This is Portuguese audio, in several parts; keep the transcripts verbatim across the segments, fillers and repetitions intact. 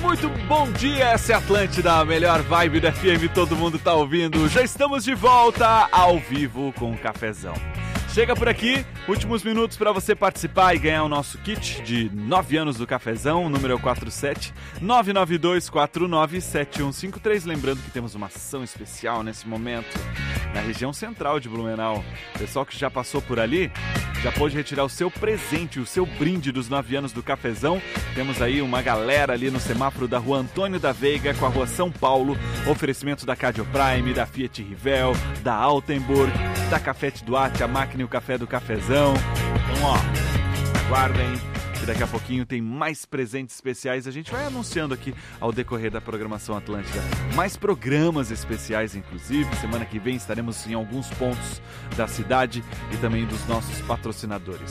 Muito bom dia, essa é a Atlântida, a melhor vibe da F M, todo mundo tá ouvindo. Já estamos de volta ao vivo com o Cafezão. Chega por aqui, últimos minutos para você participar e ganhar o nosso kit de nove anos do Cafezão, o número é o quatro sete nove nove dois quatro nove sete um cinco três. Lembrando que temos uma ação especial nesse momento na região central de Blumenau. O pessoal que já passou por ali já pôde retirar o seu presente, o seu brinde dos nove anos do Cafezão. Temos aí uma galera ali no semáforo da Rua Antônio da Veiga com a Rua São Paulo. Oferecimento da Cadio Prime, da Fiat Rivel, da Altenburg, da Cafete Duarte, a máquina e o café do Cafezão. Então, ó, aguardem que daqui a pouquinho tem mais presentes especiais. A gente vai anunciando aqui ao decorrer da programação Atlântida. Mais programas especiais, inclusive. Semana que vem estaremos em alguns pontos da cidade e também dos nossos patrocinadores.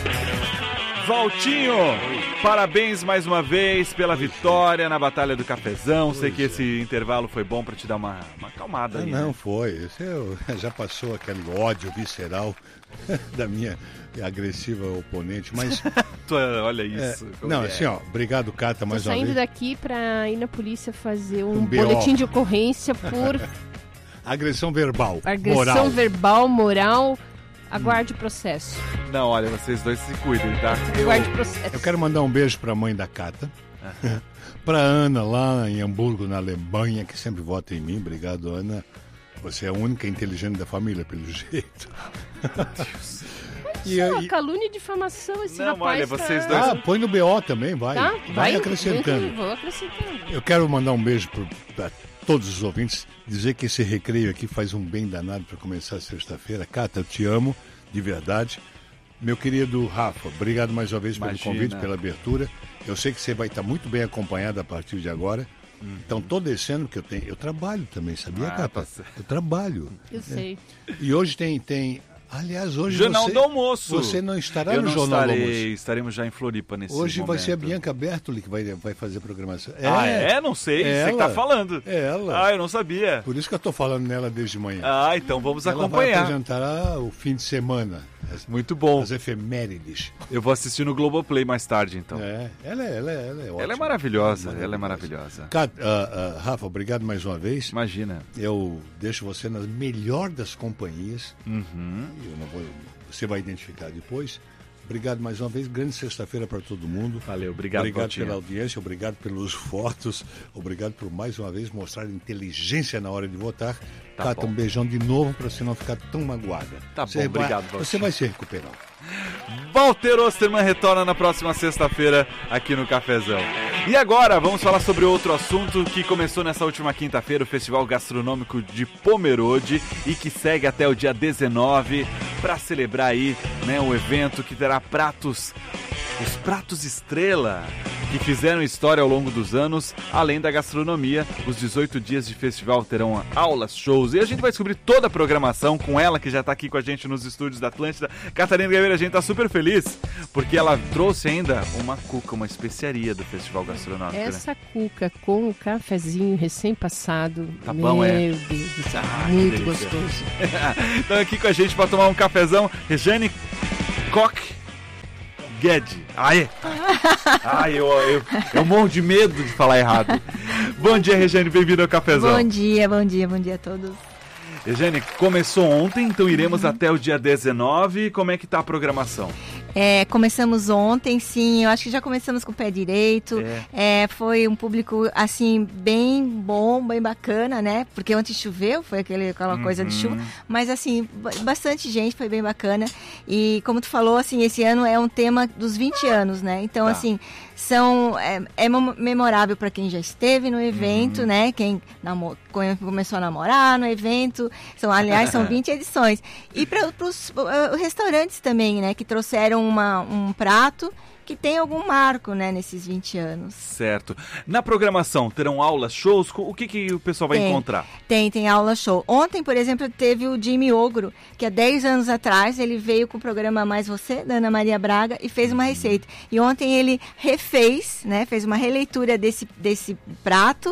Valtinho, parabéns mais uma vez pela vitória na Batalha do Cafezão. Sei que esse intervalo foi bom para te dar uma, uma acalmada aí. Não, né? foi. Esse eu, já passou aquele ódio visceral da minha agressiva oponente, mas... Olha isso. É, não, é. assim, ó, obrigado, Cata, mais Tô uma vez. saindo daqui para ir na polícia fazer um, Um B O. boletim de ocorrência por Agressão verbal, agressão moral. verbal, moral. Aguarde o processo. Não, olha, vocês dois se cuidem, tá? Aguarde o processo. Eu quero mandar um beijo para a mãe da Cata, uhum. Para Ana lá em Hamburgo, na Alemanha, que sempre vota em mim. Obrigado, Ana. Você é a única inteligente da família, pelo jeito. Deus. E, Só, e... calúnia e difamação, esse não, rapaz. olha, vocês dois... Ah, põe no B O também, vai. Tá? Vai, vai acrescentando. Vou acrescentando. Eu quero mandar um beijo para todos os ouvintes, dizer que esse recreio aqui faz um bem danado para começar sexta-feira. Cata, eu te amo, de verdade. Meu querido Rafa, obrigado mais uma vez Imagina. pelo convite, pela abertura. Eu sei que você vai estar muito bem acompanhado a partir de agora. Uhum. Então, tô descendo, que eu tenho. Eu trabalho também, sabia, ah, Cata? Tá eu trabalho. Eu é. sei. E hoje tem. tem... Aliás, hoje Jornal você, do Almoço. Você não estará eu no não Jornal estarei, do Almoço. Estaremos já em Floripa nesse Hoje momento. vai ser a Bianca Bertoli que vai, vai fazer a programação. É, ah, é? Não sei. É você que tá falando. É ela. Ah, eu não sabia. Por isso que eu tô falando nela desde manhã. Ah, então vamos ela acompanhar. Ela vai apresentar ah, o fim de semana. As, Muito bom. As efemérides. Eu vou assistir no Globoplay mais tarde, então. É, ela é, ela é, ela é ótima. Ela é maravilhosa, ela é maravilhosa. Cat, uh, uh, Rafa, obrigado mais uma vez. Imagina. Eu deixo você na melhor das companhias. Uhum. Eu não vou... Você vai identificar depois. Obrigado mais uma vez. Grande sexta-feira para todo mundo. Valeu, obrigado, Obrigado Valtinho. pela audiência, obrigado pelos votos. Obrigado por mais uma vez mostrar inteligência na hora de votar. Tá Cata, bom. um beijão de novo para você não ficar tão magoada. Tá você bom, obrigado, vai, Valtinho. Você vai se recuperar. Walter Osterman retorna na próxima sexta-feira aqui no Cafezão. E agora vamos falar sobre outro assunto que começou nessa última quinta-feira, o Festival Gastronômico de Pomerode, e que segue até o dia dezenove para celebrar aí, né, o evento que terá pratos, os pratos estrela que fizeram história ao longo dos anos. Além da gastronomia, os dezoito dias de festival terão aulas, shows, e a gente vai descobrir toda a programação com ela, que já está aqui com a gente nos estúdios da Atlântida. Catarina Gabeira, a gente está super feliz, porque ela trouxe ainda uma cuca, uma especiaria do Festival Gastronômico. Essa né? cuca com o cafezinho recém-passado, tá meu bom, é? Deus do céu, Ah, muito gostoso. Então aqui com a gente para tomar um cafezão, Rejane Koch Guedes. Ai, ai eu, eu, eu morro de medo de falar errado. Bom dia, Rejane, bem-vindo ao Cafezão. Bom dia, bom dia, bom dia a todos. Rejane, começou ontem, então iremos uhum. até o dia dezenove. Como é que tá a programação? É, começamos ontem, sim, eu acho que já começamos com o pé direito. É. É, foi um público, assim, bem bom, bem bacana, né? Porque ontem choveu, foi aquele, aquela uhum. coisa de chuva. Mas, assim, bastante gente, foi bem bacana. E, como tu falou, assim, esse ano é um tema dos vinte anos, né? Então, tá. assim, são, é, é memorável para quem já esteve no evento, uhum. né? Quem namo- começou a namorar no evento. São, aliás, são vinte edições. E para os uh, restaurantes também, né? Que trouxeram uma, um prato que tem algum marco, né, nesses vinte anos. Certo. Na programação, terão aulas, shows? O que, que o pessoal vai tem, encontrar? Tem, tem aula show. Ontem, por exemplo, teve o Jimmy Ogro, que há dez anos atrás ele veio com o programa Mais Você, da Ana Maria Braga, e fez uma uhum. receita. E ontem ele refez, né, fez uma releitura desse, desse prato,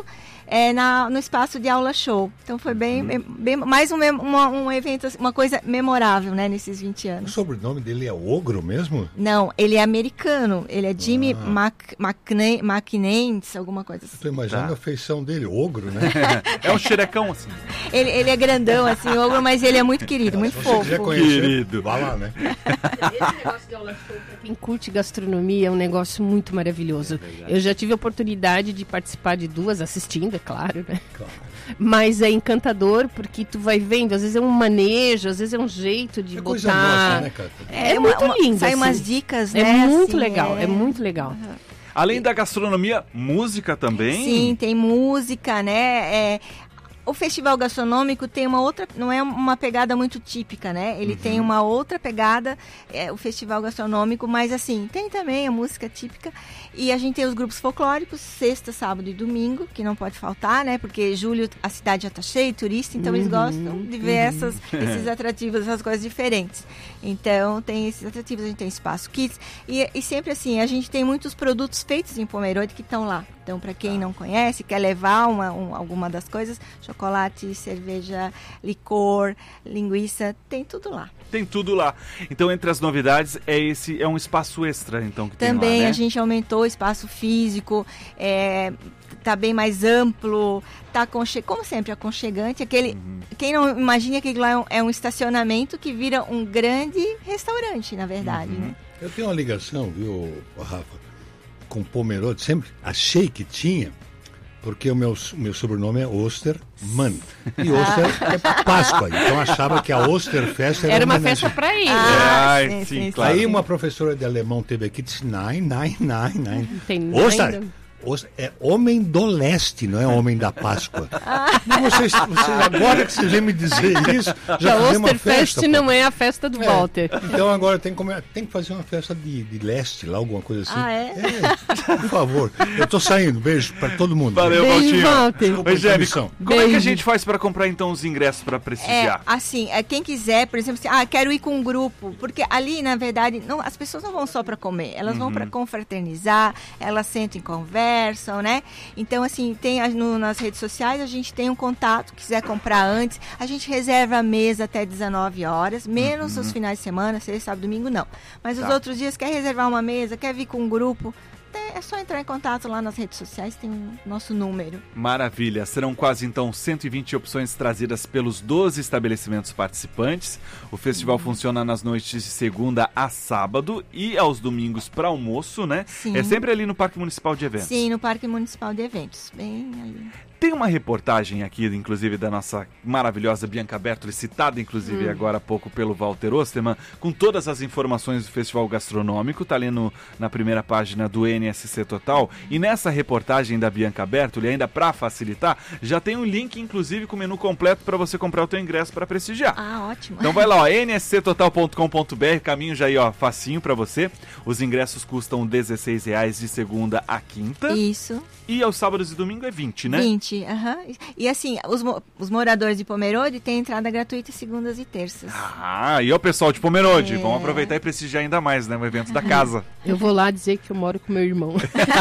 é, na, no espaço de aula show. Então foi bem, hum. bem mais um, uma, um evento, uma coisa memorável, né, nesses vinte anos. O sobrenome dele é Ogro mesmo? Não, ele é americano. Ele é Jimmy ah. Mac, McNe, McNames, alguma coisa assim. Estou imaginando tá. a feição dele, Ogro, né? É um xerecão assim. Ele, ele é grandão assim, Ogro, mas ele é muito querido, muito fofo. Querido. Vai lá, né? Esse negócio de aula show, pra quem curte gastronomia, é um negócio muito maravilhoso. É Eu já tive a oportunidade de participar de duas, assistindo, é claro, né? Claro. Mas é encantador porque tu vai vendo, às vezes é um manejo, às vezes é um jeito de é botar. Coisa nossa, né, cara? É, é muito uma, lindo. Sai assim. umas dicas, né? É muito assim, legal, é... é muito legal. Uhum. Além da gastronomia, música também? Sim, tem música, né? É... O festival gastronômico tem uma outra, não é uma pegada muito típica, né? Ele uhum. tem uma outra pegada, é, o festival gastronômico, mas assim, tem também a música típica. E a gente tem os grupos folclóricos, sexta, sábado e domingo, que não pode faltar, né? Porque julho a cidade já tá cheia de turista, então uhum. eles gostam de ver uhum. essas, esses atrativos, essas coisas diferentes. Então tem esses atrativos, a gente tem espaço kids. E, e sempre assim, a gente tem muitos produtos feitos em Pomerode que estão lá. Então, para quem não conhece, quer levar uma, um, alguma das coisas, chocolate, cerveja, licor, linguiça, tem tudo lá. Tem tudo lá. Então, entre as novidades, é esse é um espaço extra, então, que Também tem lá, né? A gente aumentou o espaço físico, é, tá bem mais amplo, tá aconche... como sempre, aconchegante. Aquele... Uhum. Quem não imagina que lá é um, é um estacionamento que vira um grande restaurante, na verdade, uhum. né? Eu tenho uma ligação, viu, Rafa? Com Pomerode, sempre achei que tinha, porque o meu, o meu sobrenome é Osterman. E Oster é Páscoa, então achava que a Osterfest era, era uma homenagem. festa para ele. Ah, é, sim, sim, claro. Aí uma professora de alemão teve aqui e disse: Nein, nein, nein, nein. Tem Oster! É homem do leste, não é homem da Páscoa. E vocês, vocês, agora que vocês vêm me dizer isso, já a fizemos uma festa. Osterfest não é a festa do é, Walter. Então agora tem que, comer, tem que fazer uma festa de, de leste lá, alguma coisa assim. Ah, é? é por favor. Eu tô saindo. Beijo para todo mundo. Valeu, Beijo, Valtinho. Walter. Oi, Jenny, como Beijo. é que a gente faz para comprar então os ingressos para prestigiar? É, assim, é, quem quiser, por exemplo, assim, ah, quero ir com um grupo, porque ali, na verdade, não, as pessoas não vão só para comer, elas uhum. vão para confraternizar, elas sentam e conversam, né? Então, assim, tem no, nas redes sociais, a gente tem um contato, quiser comprar antes, a gente reserva a mesa até dezenove horas, menos uhum. os finais de semana, sexta, sábado, domingo, não. Mas os tá. outros dias, quer reservar uma mesa, quer vir com um grupo, é só entrar em contato lá nas redes sociais, tem o nosso número. Maravilha, serão quase então cento e vinte opções trazidas pelos doze estabelecimentos participantes. O festival uhum. funciona nas noites de segunda a sábado e aos domingos para almoço, né? Sim. É sempre ali no Parque Municipal de Eventos. Sim, no Parque Municipal de Eventos, bem ali. Tem uma reportagem aqui, inclusive, da nossa maravilhosa Bianca Bertoli, citada, inclusive, hum. agora há pouco pelo Walter Osterman, com todas as informações do Festival Gastronômico, tá ali no, na primeira página do N S C Total, e nessa reportagem da Bianca Bertoli, ainda para facilitar, já tem um link, inclusive, com o menu completo para você comprar o teu ingresso para prestigiar. Ah, ótimo. Então vai lá, ó, n s c total ponto com ponto b r, caminho já aí, ó, facinho para você. Os ingressos custam dezesseis reais de segunda a quinta. Isso. E aos sábados e domingo é vinte, né? vinte, aham. Uhum. E assim, os, os moradores de Pomerode têm entrada gratuita segundas e terças. Ah, e o pessoal de Pomerode, é. vamos aproveitar e prestigiar ainda mais, né? O evento da casa. Eu vou lá dizer que eu moro com meu irmão.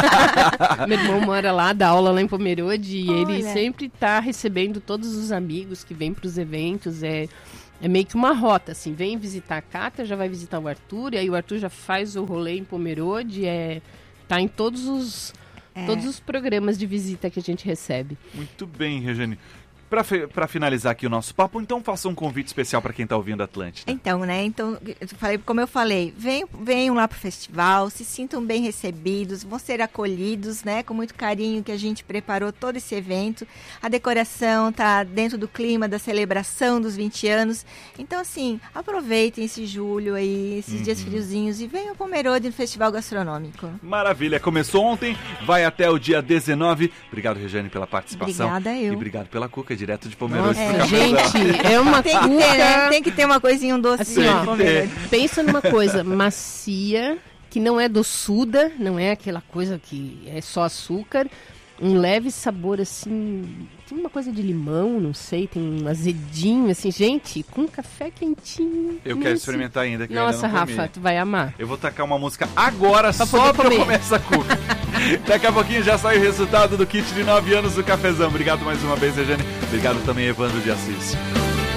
Meu irmão mora lá, dá aula lá em Pomerode e Olha. ele sempre tá recebendo todos os amigos que vêm para os eventos, é... É meio que uma rota, assim, vem visitar a Cata, já vai visitar o Arthur, e aí o Arthur já faz o rolê em Pomerode, é, tá em todos os... É. Todos os programas de visita que a gente recebe. Muito bem, Regiane. Para finalizar aqui o nosso papo, então faça um convite especial para quem está ouvindo a Atlântida. Então, né? Então, eu falei, como eu falei, venham, venham lá para o festival, se sintam bem recebidos, vão ser acolhidos, né? Com muito carinho que a gente preparou todo esse evento. A decoração tá dentro do clima da celebração dos vinte anos. Então, assim, aproveitem esse julho aí, esses uhum. dias friozinhos e venham para o Pomerode no Festival Gastronômico. Maravilha, começou ontem, vai até o dia dezenove. Obrigado, Regiane, pela participação. Obrigada, eu. E obrigado pela Cuca, direto de Pomerode. É, gente, é uma tem que cuca... ter, né? Tem que ter uma coisinha, um docinho. Assim, ó, pensa numa coisa macia, que não é doçuda, não é aquela coisa que é só açúcar, um leve sabor, assim, tem uma coisa de limão, não sei, tem um azedinho, assim, gente, com café quentinho. Eu quero experimentar ainda, que Nossa, eu ainda não comi. Rafa, tu vai amar. Eu vou tacar uma música agora pra só pra comer. eu comer essa cuca. Daqui a pouquinho já sai o resultado do kit de nove anos do Cafezão. Obrigado mais uma vez, Regiane. Obrigado também, Evandro de Assis.